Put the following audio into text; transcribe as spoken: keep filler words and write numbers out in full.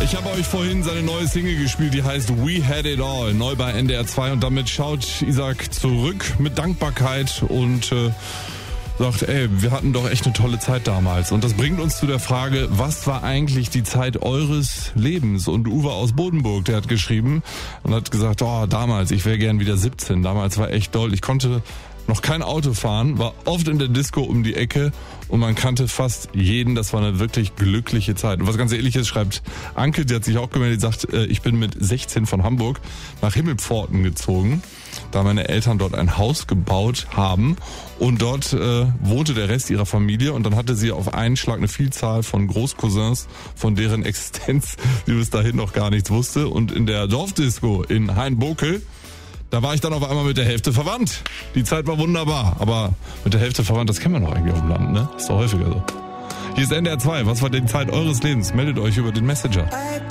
Ich habe euch vorhin seine neue Single gespielt, die heißt We Had It All, neu bei N D R zwei, und damit schaut Isaac zurück mit Dankbarkeit und äh, sagt, ey, wir hatten doch echt eine tolle Zeit damals. Und das bringt uns zu der Frage, was war eigentlich die Zeit eures Lebens? Und Uwe aus Bodenburg, der hat geschrieben und hat gesagt, oh, damals, ich wäre gern wieder siebzehn, damals war echt doll. Ich konnte noch kein Auto fahren, war oft in der Disco um die Ecke und man kannte fast jeden. Das war eine wirklich glückliche Zeit. Und was ganz Ähnliches schreibt Anke, die hat sich auch gemeldet, sagt, ich bin mit sechzehn von Hamburg nach Himmelpforten gezogen, da meine Eltern dort ein Haus gebaut haben und dort äh, wohnte der Rest ihrer Familie und dann hatte sie auf einen Schlag eine Vielzahl von Großcousins, von deren Existenz sie bis dahin noch gar nichts wusste. Und in der Dorfdisco in Hainbokel, da war ich dann auf einmal mit der Hälfte verwandt. Die Zeit war wunderbar, aber mit der Hälfte verwandt, das kennen wir noch eigentlich auf dem Land, ne? Ist doch häufiger so. Hier ist N D R zwei, was war die Zeit eures Lebens? Meldet euch über den Messenger.